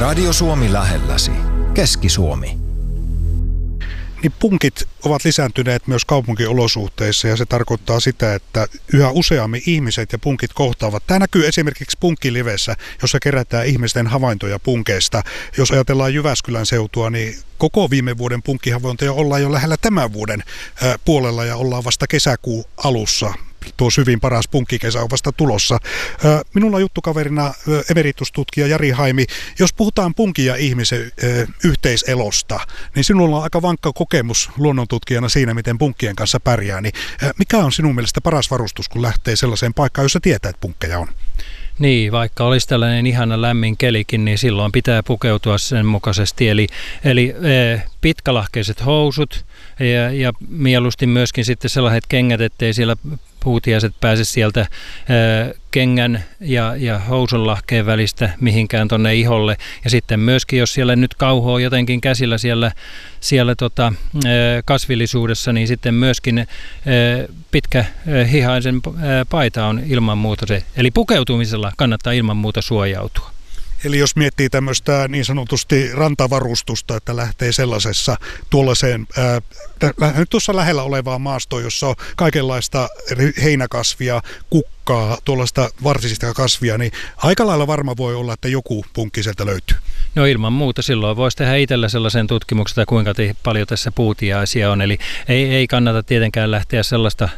Radio Suomi lähelläsi. Keski-Suomi. Niin punkit ovat lisääntyneet myös kaupunkiolosuhteissa ja se tarkoittaa sitä, että yhä useammin ihmiset ja punkit kohtaavat. Tämä näkyy esimerkiksi punkkilivessä, jossa kerätään ihmisten havaintoja punkeista. Jos ajatellaan Jyväskylän seutua, niin koko viime vuoden punkkihavaintoja ollaan jo lähellä tämän vuoden puolella ja ollaan vasta kesäkuun alussa. Tuo syvin paras punkkikesä on vasta tulossa. Minulla on juttukaverina emeritustutkija Jari Haimi. Jos puhutaan punkin ja ihmisen yhteiselosta, niin sinulla on aika vankka kokemus luonnontutkijana siinä, miten punkkien kanssa pärjää. Niin mikä on sinun mielestä paras varustus, kun lähtee sellaiseen paikkaan, jossa tietää, että punkkeja on? Niin, vaikka olisi tällainen ihana lämmin kelikin, niin silloin pitää pukeutua sen mukaisesti. Eli pitkälahkeiset housut ja mieluusti myöskin sitten sellaiset kengät, ettei siellä puutiaiset pääse sieltä kengän ja housunlahkeen välistä mihinkään tonne iholle. Ja sitten myöskin, jos siellä nyt kauhoo jotenkin käsillä siellä kasvillisuudessa, niin sitten myöskin pitkä hihaisen paita on ilman muuta se. Eli pukeutumisella kannattaa ilman muuta suojautua. Eli jos miettii tämmöistä niin sanotusti rantavarustusta, että lähtee sellaisessa tuollaiseen tuossa lähellä olevaa maastoa, jossa on kaikenlaista heinäkasvia, kukkaa, tuollaista varsisista kasvia, niin aika lailla varma voi olla, että joku punkki sieltä löytyy. No ilman muuta silloin voisi tehdä itsellä sellaisen tutkimuksen, kuinka paljon tässä puutiaisia on. Eli ei kannata tietenkään lähteä sellaista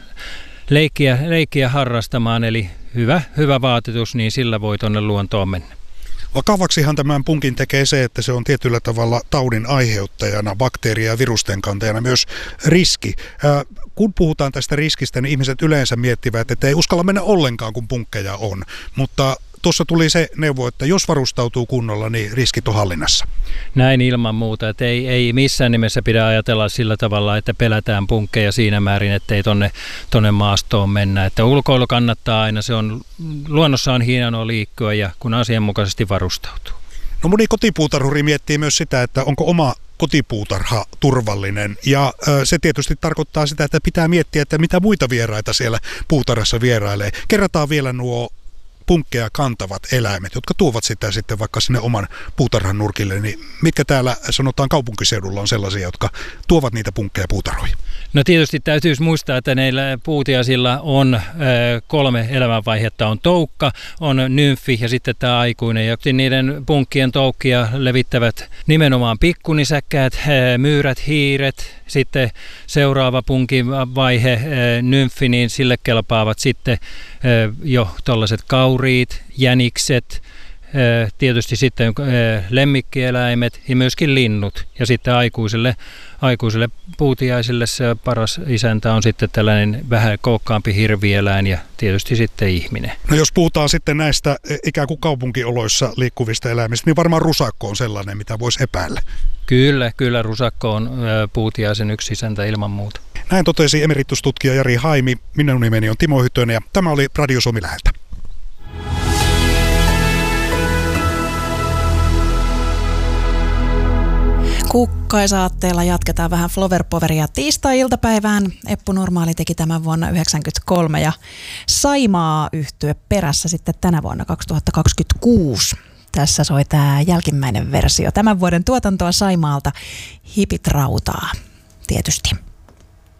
leikkiä harrastamaan, eli hyvä vaatetus, niin sillä voi tuonne luontoon mennä. Vakavaksihan tämän punkin tekee se, että se on tietyllä tavalla taudin aiheuttajana, bakteeria ja virusten kantajana myös riski. Kun puhutaan tästä riskistä, niin ihmiset yleensä miettivät, että ei uskalla mennä ollenkaan, kun punkkeja on. Mutta tuossa tuli se neuvo, että jos varustautuu kunnolla, niin riskit on hallinnassa. Näin ilman muuta, että ei missään nimessä pidä ajatella sillä tavalla, että pelätään punkkeja siinä määrin, ettei tonne maastoon mennä. Että ulkoilu kannattaa aina, luonnossa on hienoa liikkua ja kun asianmukaisesti varustautuu. No moni kotipuutarhuri miettii myös sitä, että onko oma kotipuutarha turvallinen ja se tietysti tarkoittaa sitä, että pitää miettiä, että mitä muita vieraita siellä puutarhassa vierailee. Kerrataan vielä nuo punkkeja kantavat eläimet, jotka tuovat sitä sitten vaikka sinne oman puutarhan nurkille, niin mitkä täällä sanotaan kaupunkiseudulla on sellaisia, jotka tuovat niitä punkkeja puutarhoihin? No tietysti täytyisi muistaa, että näillä puutiaisilla on 3 elämänvaihetta. On toukka, on nymfi ja sitten tämä aikuinen. Ja niiden punkkien toukkia levittävät nimenomaan pikkunisäkkäät, myyrät, hiiret. Sitten seuraava punkin vaihe, nymfi, niin sille kelpaavat sitten jo tällaiset kauriit, jänikset, tietysti sitten lemmikkieläimet ja myöskin linnut. Ja sitten aikuiselle puutiaisille se paras isäntä on sitten tällainen vähän kookkaampi hirvieläin ja tietysti sitten ihminen. No jos puhutaan sitten näistä ikään kuin kaupunkioloissa liikkuvista eläimistä, niin varmaan rusakko on sellainen, mitä voisi epäillä. Kyllä rusakko on puutiaisen yksi isäntä ilman muuta. Näin totesi emeritustutkija Jari Haimi. Minun nimeni on Timo Hytönen ja tämä oli Radio Suomi läheltä. Kukkaisaatteella jatketaan vähän Flowerpoweria tiistai-iltapäivään. Eppu Normaali teki tämän vuonna 1993 ja Saimaa -yhtye perässä sitten tänä vuonna 2026. Tässä soi tämä jälkimmäinen versio. Tämän vuoden tuotantoa Saimaalta, Hipit rautaa tietysti.